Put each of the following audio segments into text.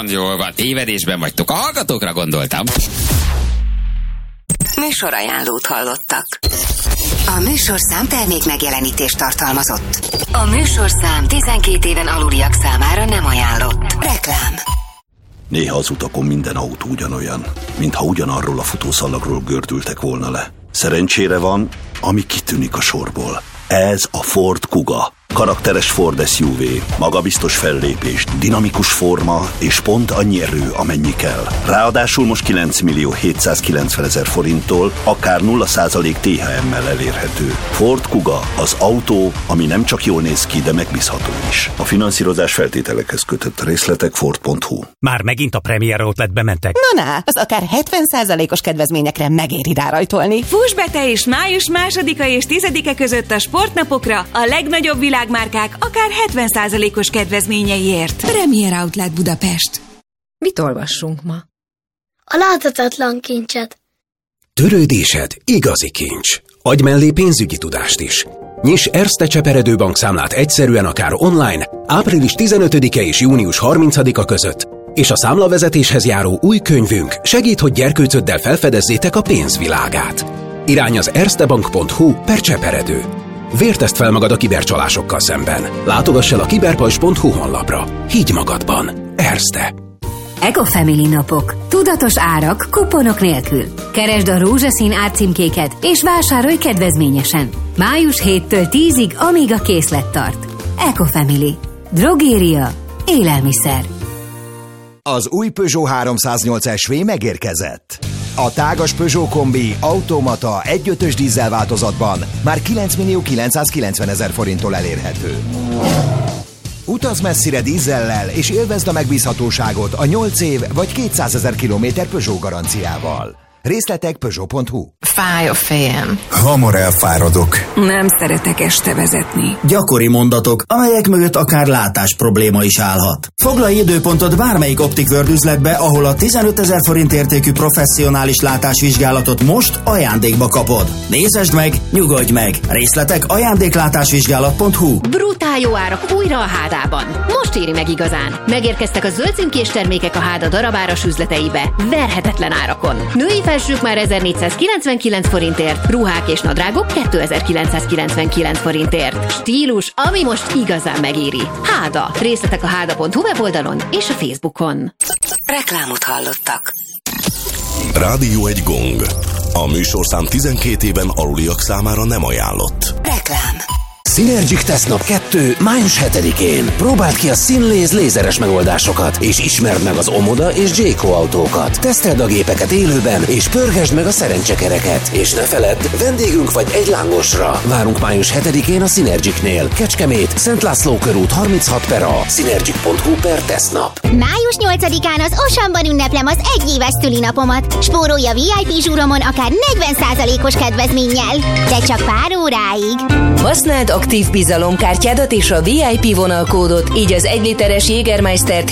jól van, tévedésben vagytok. A hallgatókra gondoltam. Műsorajánlót hallottak. A műsorszám termék megjelenítést tartalmazott. A műsorszám 12 éven aluliak számára nem ajánlott. Reklám. Néha az utakon minden autó ugyanolyan, mintha ugyanarról a futószalagról gördültek volna le. Szerencsére van, ami kitűnik a sorból. Ez a Ford Kuga. Karakteres Ford SUV, magabiztos fellépés, dinamikus forma és pont annyi erő, amennyi kell. Ráadásul most 9.790.000 forinttól akár 0% THM-mel elérhető. Ford Kuga, az autó, ami nem csak jól néz ki, de megbízható is. A finanszírozás feltételekhez kötött. Részletek Ford.hu. Már megint a Premier Outletbe mentek? Na, az akár 70%-os kedvezményekre megéri rárajtolni. Fuss be te is május 2-a és 10-e között a sportnapokra a legnagyobb világmárkák akár 70%-os kedvezményeiért. Premier Outlet Budapest. Mit olvassunk ma? A láthatatlan kincset. Törődésed igazi kincs. Adj mellé pénzügyi tudást is. Nyiss Erste Cseperedő bankszámlát egyszerűen akár online, április 15-e és június 30-a között, és a számlavezetéshez járó új könyvünk segít, hogy gyerkőcöddel felfedezzétek a pénzvilágát. Irány az erstebank.hu/cseperedő. Vértezd fel magad a kibercsalásokkal szemben. Látogass el a kiberpajzs.hu honlapra. Higgy magadban. Erste. Ecofamily napok. Tudatos árak, kuponok nélkül. Keresd a rózsaszín árcímkéket és vásárolj kedvezményesen. Május 7-től 10-ig, amíg a készlet tart. Ecofamily. Drogéria. Élelmiszer. Az új Peugeot 308 SV megérkezett. A tágas Peugeot kombi automata 1.5-ös dízel változatban már 9.990.000 forinttól elérhető. Utazz messzire dízellel és élvezd a megbízhatóságot a 8 év vagy 200.000 kilométer Peugeot garanciával. Részletek Peugeot.hu. Fáj a fejem. Hamar elfáradok. Nem szeretek este vezetni. Gyakori mondatok, amelyek mögött akár látás probléma is állhat. Foglalj időpontot bármelyik Optic World üzletbe, ahol a 15.000 forint értékű professzionális látásvizsgálatot most ajándékba kapod. Nézesd meg, nyugodj meg. Részletek ajándéklátásvizsgálat.hu. Brutál jó árak újra a Hádában. Most éri meg igazán. Megérkeztek a zöld címkés termékek a Háda darabáras üzleteibe. Verhetetlen árakon. Női felsők már 1499 forintért, ruhák és nadrágok 2999 forintért. Stílus, ami most igazán megéri. Háda. Részletek a háda.hu weboldalon és a Facebookon. Reklámot hallottak. Rádió egy gong. A műsorszám 12 éven aluliak számára nem ajánlott. Reklám. Synergic Tesztnap 2. május 7-én. Próbáld ki a Sinlaze lézeres megoldásokat, és ismerd meg az Omoda és Jayco autókat. Teszteld a gépeket élőben, és pörgesd meg a szerencsekereket. És ne feledd, vendégünk vagy egy lángosra. Várunk május 7-én a Synergicnél. Kecskemét, Szent László körút 36/A. Synergic.hu/tesztnap. Május 8-án az Oceanban ünneplem az egyéves szülinapomat. Spórolj a VIP zsúromon akár 40%-os kedvezménnyel. De csak pár óráig. Használd aktív bizalomkártyádat és a VIP vonalkódot, így az 1 literes Jägermeistert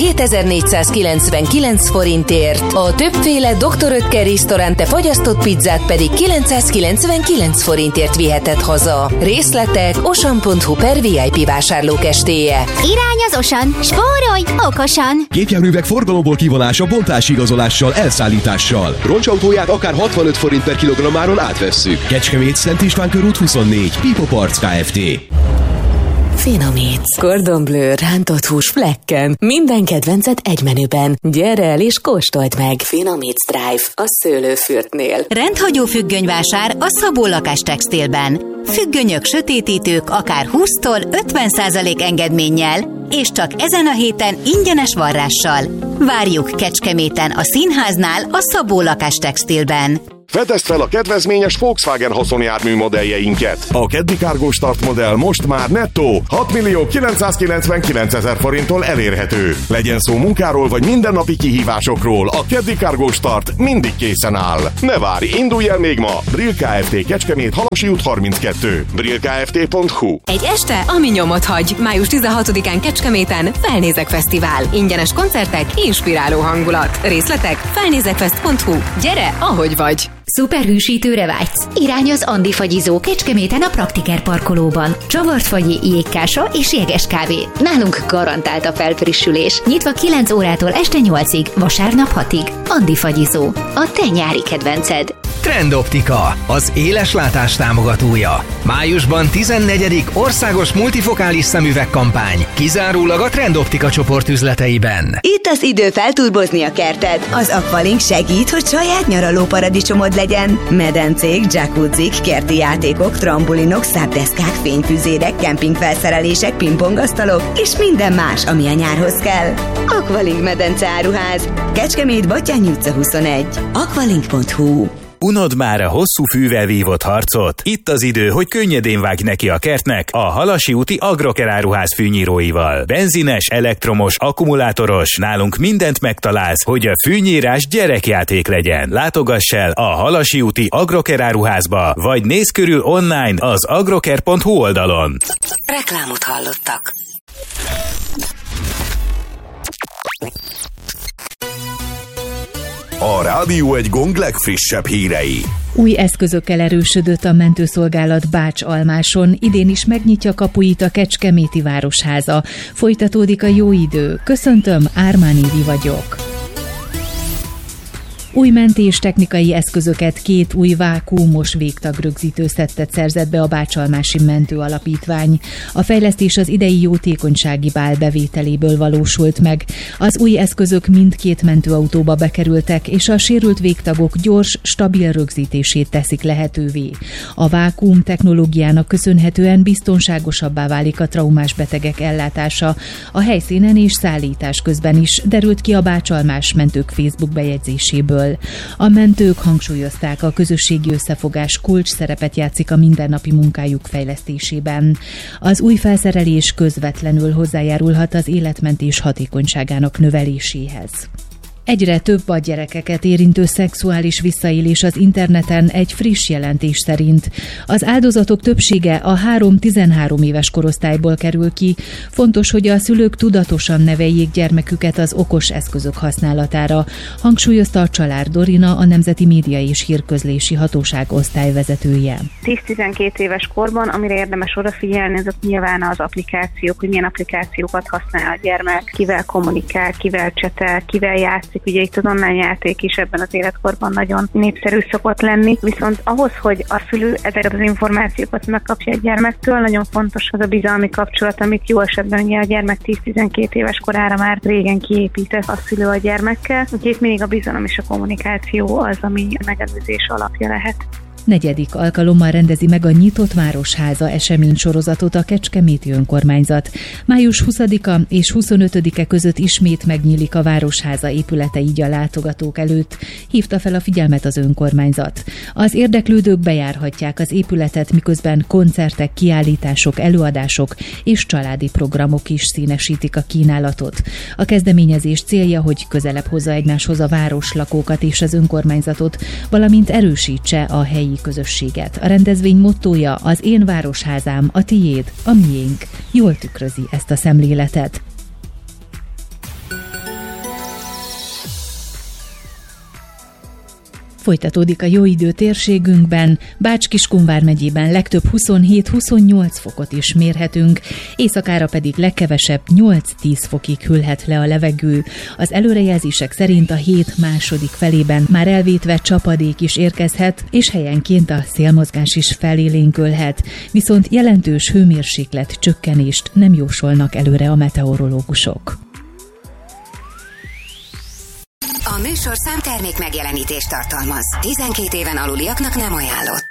7499 forintért. A többféle Dr. Oetker Restaurante fagyasztott pizzát pedig 999 forintért viheted haza. Részletek ocean.hu/VIP vásárlókestéje. Irány az Ocean. Spórolj okosan! Gépjárművek forgalomból kivonása bontási igazolással, elszállítással. Roncsautóját akár 65 forint per kilogrammáron átvesszük. Kecskemét, Szent István körút 24. Pipo Parts Kft. Finomítsz. Cordon Bleu, rántott hús flekken. Minden kedvencet egy menüben. Gyere el és kóstold meg. Finomítsz Drive a Szőlőfürtnél. Rendhagyó függönyvásár a Szabó Lakástextilben. Függönyök, sötétítők akár 20-tól 50% engedménnyel, és csak ezen a héten ingyenes varrással. Várjuk Kecskeméten a Színháznál a Szabó Lakástextilben. Fedezd fel a kedvezményes Volkswagen haszonjármű modelljeinket. A Keddi Cargo Start modell most már nettó 6.999.000 forinttól elérhető. Legyen szó munkáról vagy mindennapi kihívásokról, a Keddi Cargo Start mindig készen áll. Ne várj, indulj el még ma! Brill Kft. Kecskemét, Halasi út 32. brillkft.hu. Egy este, ami nyomot hagy. Május 16-án Kecskeméten Felnézek Fesztivál. Ingyenes koncertek, inspiráló hangulat. Részletek felnézekfest.hu. Gyere, ahogy vagy! Szuperhűsítőre vágysz? Irány az Andi fagyizó Kecskeméten a Praktiker parkolóban. Csavart fagyi, jégkása és jeges kávé. Nálunk garantált a felfrissülés. Nyitva 9 órától este 8-ig, vasárnap 6-ig. Andi fagyizó, a te nyári kedvenced. Trendoptika, az éleslátás támogatója. Májusban 14. országos multifokális szemüvegkampány. Kizárólag a Trendoptika csoport üzleteiben. Itt az idő felturbozni a kerted. Az Aqualink segít, hogy saját nyaraló paradicsomod legyen. Medencék, jacuzzik, kerti játékok, trambulinok, szápdeszkák, fényfüzérek, kempingfelszerelések, pingpongasztalok és minden más, ami a nyárhoz kell. Aqualink medence áruház. Kecskemét, Batthyány utca 21. aqualink.hu. Unod már a hosszú fűvel vívott harcot? Itt az idő, hogy könnyedén vágj neki a kertnek a Halasi úti Agroker áruház fűnyíróival. Benzines, elektromos, akkumulátoros, nálunk mindent megtalálsz, hogy a fűnyírás gyerekjáték legyen. Látogass el a Halasi úti Agroker áruházba, vagy nézz körül online az agroker.hu oldalon. Reklámot hallottak. A Rádió egy Gong legfrissebb hírei. Új eszközökkel erősödött a mentőszolgálat Bács-Almáson, idén is megnyitja kapuit a Kecskeméti Városháza. Folytatódik a jó idő. Köszöntöm, Ármán Évi vagyok. Új mentéstechnikai eszközöket, 2 új vákuumos végtagrögzítőszettet szerzett be a Bács-Almási Mentő Alapítvány. A fejlesztés az idei jótékonysági bál bevételéből valósult meg. Az új eszközök mindkét mentőautóba bekerültek, és a sérült végtagok gyors, stabil rögzítését teszik lehetővé. A vákuum technológiának köszönhetően biztonságosabbá válik a traumás betegek ellátása. A helyszínen és szállítás közben is, derült ki a Bács-Almás mentők Facebook bejegyzéséből. A mentők hangsúlyozták, a közösségi összefogás kulcs szerepet játszik a mindennapi munkájuk fejlesztésében. Az új felszerelés közvetlenül hozzájárulhat az életmentés hatékonyságának növeléséhez. Egyre több a gyerekeket érintő szexuális visszaélés az interneten egy friss jelentés szerint. Az áldozatok többsége a 3-13 éves korosztályból kerül ki. Fontos, hogy a szülők tudatosan neveljék gyermeküket az okos eszközök használatára, hangsúlyozta a Csalár Dorina, a Nemzeti Média és Hírközlési Hatóság osztályvezetője. 10-12 éves korban, amire érdemes odafigyelni, azok nyilván az applikációk, hogy milyen applikációkat használ a gyermek, kivel kommunikál, kivel csetel, kivel játszik. Ugye itt az online játék is ebben az életkorban nagyon népszerű szokott lenni, viszont ahhoz, hogy a szülő ezeket az információkat megkapja a gyermektől, nagyon fontos az a bizalmi kapcsolat, amit jó esetben ugye a gyermek 10-12 éves korára már régen kiépített a szülő a gyermekkel, úgyhogy itt mindig a bizalom és a kommunikáció az, ami a megelőzés alapja lehet. 4. alkalommal rendezi meg a Nyitott Városháza eseménysorozatot a Kecskeméti önkormányzat. Május 20-a és 25-e között ismét megnyílik a Városháza épülete, így a látogatók előtt, hívta fel a figyelmet az önkormányzat. Az érdeklődők bejárhatják az épületet, miközben koncertek, kiállítások, előadások és családi programok is színesítik a kínálatot. A kezdeményezés célja, hogy közelebb hozza egymáshoz a városlakókat és az önkormányzatot, valamint erősítse a helyi közösséget. A rendezvény mottója: az én városházám, a tiéd, a miénk. Jól tükrözi ezt a szemléletet. Folytatódik a jó idő térségünkben, Bács-Kiskun vármegyében legtöbb 27-28 fokot is mérhetünk, éjszakára pedig legkevesebb 8-10 fokig hűlhet le a levegő. Az előrejelzések szerint a hét második felében már elvétve csapadék is érkezhet, és helyenként a szélmozgás is felélénkölhet, viszont jelentős hőmérséklet csökkenést nem jósolnak előre a meteorológusok. A műsorszám termék megjelenítést tartalmaz. 12 éven aluliaknak nem ajánlott.